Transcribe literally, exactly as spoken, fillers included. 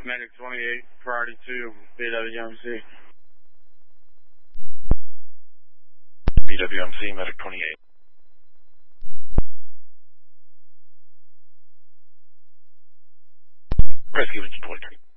Medic twenty-eight, priority two, B W M C. B W M C, Medic twenty-eight. Rescue engine twenty-three.